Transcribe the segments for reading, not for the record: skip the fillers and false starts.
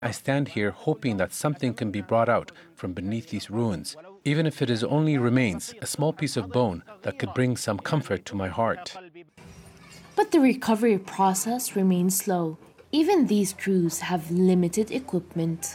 I stand here hoping that something can be brought out from beneath these ruins, even if it is only remains, a small piece of bone that could bring some comfort to my heart. But the recovery process remains slow. Even these crews have limited equipment.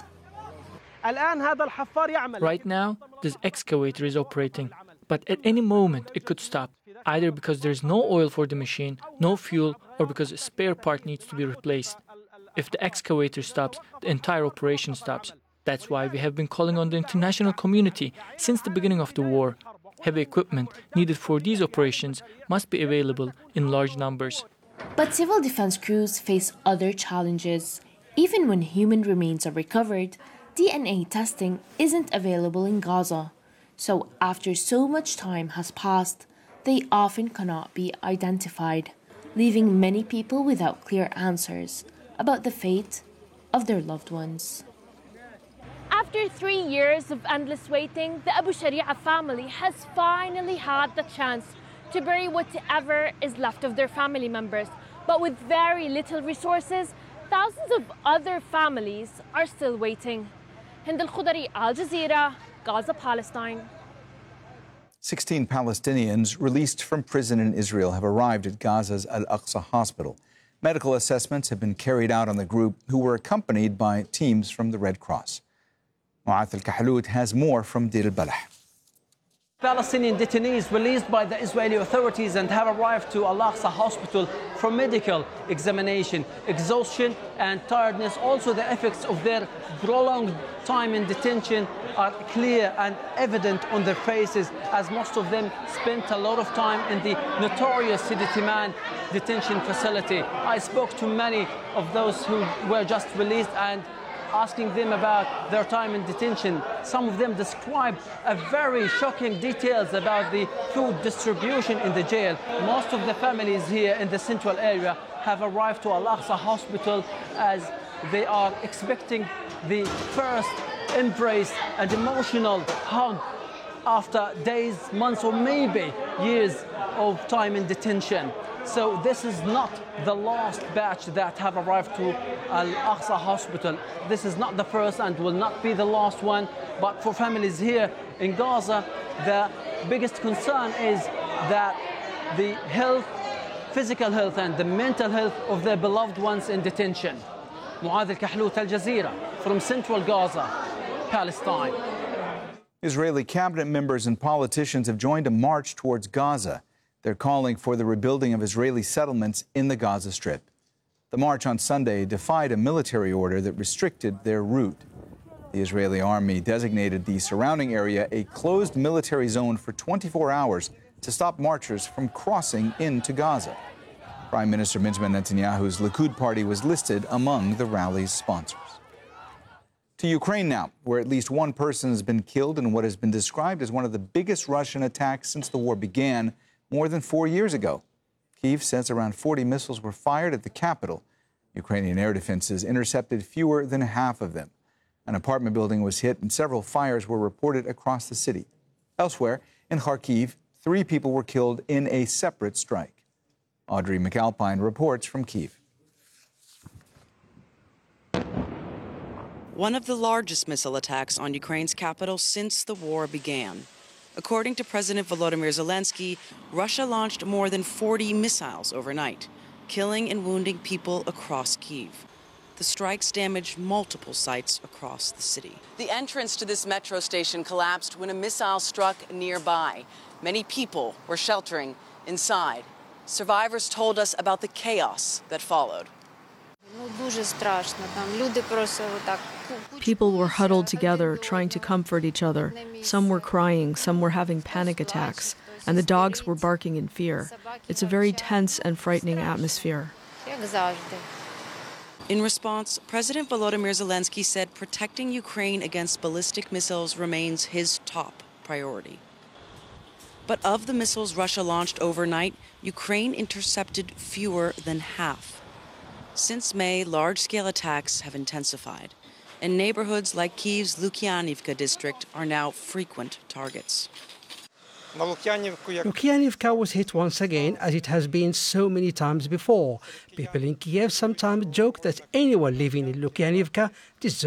Right now, this excavator is operating, but at any moment it could stop, either because there's no oil for the machine, no fuel, or because a spare part needs to be replaced. If the excavator stops, the entire operation stops. That's why we have been calling on the international community since the beginning of the war. Heavy equipment needed for these operations must be available in large numbers. But civil defense crews face other challenges. Even when human remains are recovered, DNA testing isn't available in Gaza. So after so much time has passed, they often cannot be identified, leaving many people without clear answers about the fate of their loved ones. After 3 years of endless waiting, the Abu Sharia family has finally had the chance to bury whatever is left of their family members. But with very little resources, thousands of other families are still waiting. Hind Al-Khudari, Al Jazeera, Gaza, Palestine. 16 Palestinians released from prison in Israel have arrived at Gaza's Al-Aqsa hospital. Medical assessments have been carried out on the group, who were accompanied by teams from the Red Cross. Mu'ath Al-Kahlout has more from Deir al-Balah. Palestinian detainees released by the Israeli authorities and have arrived to Al-Aqsa hospital for medical examination. Exhaustion and tiredness, also the effects of their prolonged time in detention, are clear and evident on their faces, as most of them spent a lot of time in the notorious Sidi Timan detention facility. I spoke to many of those who were just released and asking them about their time in detention. Some of them described very shocking details about the food distribution in the jail. Most of the families here in the central area have arrived to Al-Aqsa hospital as they are expecting the first embrace and emotional hug after days, months, or maybe years of time in detention. So this is not the last batch that have arrived to Al-Aqsa hospital. This is not the first and will not be the last one. But for families here in Gaza, the biggest concern is that the health, physical health and the mental health of their beloved ones in detention. Mu'ath Al-Kahlout, Al Jazeera, from central Gaza, Palestine. Israeli cabinet members and politicians have joined a march towards Gaza. They're calling for the rebuilding of Israeli settlements in the Gaza Strip. The march on Sunday defied a military order that restricted their route. The Israeli army designated the surrounding area a closed military zone for 24 hours to stop marchers from crossing into Gaza. Prime Minister Benjamin Netanyahu's Likud party was listed among the rally's sponsors. To Ukraine now, where at least one person has been killed in what has been described as one of the biggest Russian attacks since the war began more than 4 years ago. Kyiv says around 40 missiles were fired at the capital. Ukrainian air defenses intercepted fewer than half of them. An apartment building was hit and several fires were reported across the city. Elsewhere, in Kharkiv, 3 people were killed in a separate strike. Audrey McAlpine reports from Kyiv. One of the largest missile attacks on Ukraine's capital since the war began. According to President Volodymyr Zelensky, Russia launched more than 40 missiles overnight, killing and wounding people across Kyiv. The strikes damaged multiple sites across the city. The entrance to this metro station collapsed when a missile struck nearby. Many people were sheltering inside. Survivors told us about the chaos that followed. People were huddled together, trying to comfort each other. Some were crying, some were having panic attacks, and the dogs were barking in fear. It's a very tense and frightening atmosphere. In response, President Volodymyr Zelensky said protecting Ukraine against ballistic missiles remains his top priority. But of the missiles Russia launched overnight, Ukraine intercepted fewer than half. Since May, large-scale attacks have intensified, and neighborhoods like Kyiv's Lukyanivka district are now frequent targets. Lukyanivka was hit once again, as it has been so many times before. People in Kiev sometimes joke that anyone living in Lukyanivka deserves